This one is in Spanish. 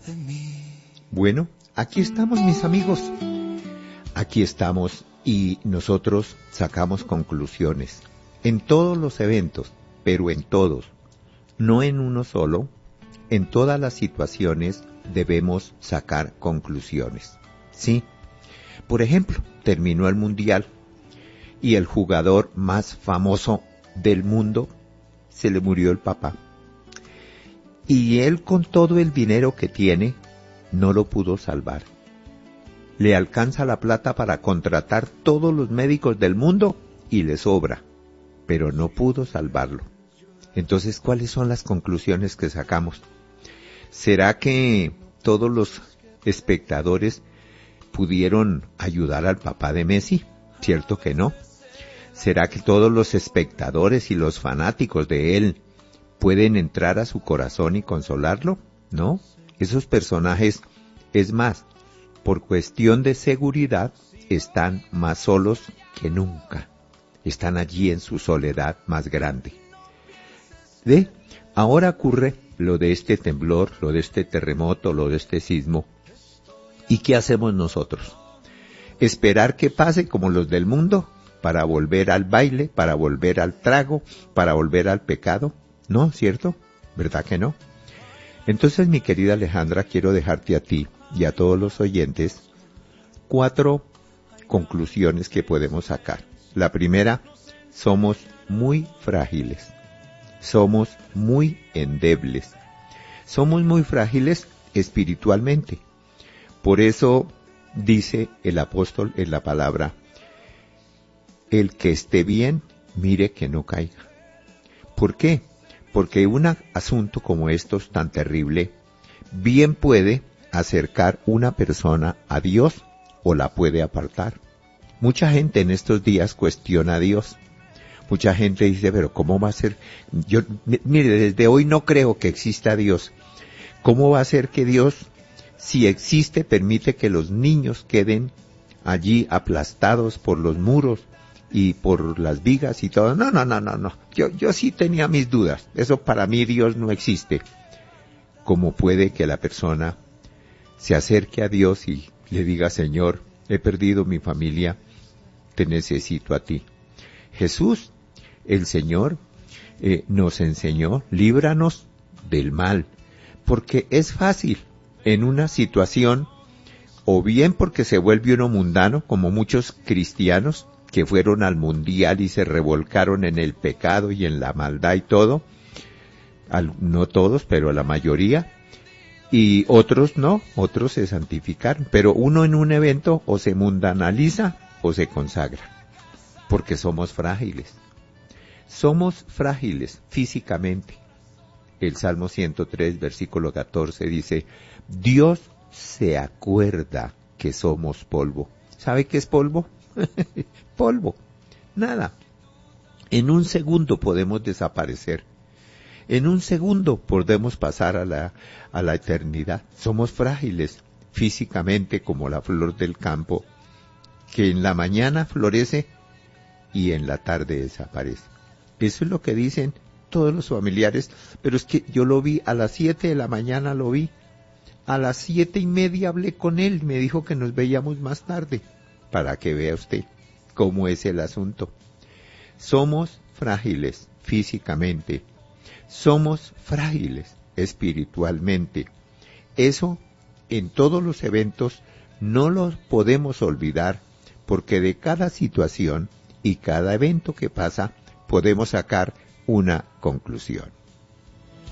Bueno, aquí estamos, mis amigos. Aquí estamos y nosotros sacamos conclusiones en todos los eventos, pero en todos, no en uno solo. En todas las situaciones debemos sacar conclusiones. ¿Sí? Por ejemplo, terminó el mundial y el jugador más famoso del mundo se le murió el papá. Y él, con todo el dinero que tiene, no lo pudo salvar. Le alcanza la plata para contratar todos los médicos del mundo y le sobra, pero no pudo salvarlo. Entonces, ¿cuáles son las conclusiones que sacamos? ¿Será que todos los espectadores pudieron ayudar al papá de Messi? ¿Cierto que no? ¿Será que todos los espectadores y los fanáticos de él pueden entrar a su corazón y consolarlo? No. Esos personajes, es más, por cuestión de seguridad, están más solos que nunca. Están allí en su soledad más grande. Ahora ocurre lo de este temblor, lo de este terremoto, lo de este sismo. ¿Y qué hacemos nosotros? ¿Esperar que pase como los del mundo para volver al baile, para volver al trago, para volver al pecado? No, ¿cierto? ¿Verdad que no? Entonces, mi querida Alejandra, quiero dejarte a ti y a todos los oyentes 4 conclusiones que podemos sacar. La primera, somos muy frágiles. Somos muy endebles. Somos muy frágiles espiritualmente. Por eso dice el apóstol en la palabra, el que esté bien, mire que no caiga. ¿Por qué? Porque un asunto como estos tan terrible, bien puede acercar una persona a Dios o la puede apartar. Mucha gente en estos días cuestiona a Dios. Mucha gente dice, pero ¿cómo va a ser? Mire, desde hoy no creo que exista Dios. ¿Cómo va a ser que Dios, si existe, permite que los niños queden allí aplastados por los muros y por las vigas y todo? No. Yo sí tenía mis dudas. Eso, para mí, Dios no existe. ¿Cómo puede que la persona se acerque a Dios y le diga, Señor, he perdido mi familia, te necesito a ti? Jesús, el Señor, nos enseñó, líbranos del mal, porque es fácil en una situación, o bien porque se vuelve uno mundano, como muchos cristianos que fueron al mundial y se revolcaron en el pecado y en la maldad y todo, no todos, pero la mayoría, y otros no, otros se santificaron, pero uno en un evento o se mundanaliza o se consagra. Porque somos frágiles. Somos frágiles físicamente. El Salmo 103, versículo 14 dice, Dios se acuerda que somos polvo. ¿Sabe qué es polvo? Polvo. Nada. En un segundo podemos desaparecer. En un segundo podemos pasar a la eternidad. Somos frágiles físicamente como la flor del campo, que en la mañana florece y en la tarde desaparece. Eso es lo que dicen todos los familiares, pero es que yo lo vi a las 7 de la mañana, a las 7:30 hablé con él, me dijo que nos veíamos más tarde, para que vea usted cómo es el asunto. Somos frágiles físicamente, somos frágiles espiritualmente. Eso en todos los eventos no los podemos olvidar, porque de cada situación y cada evento que pasa podemos sacar una conclusión.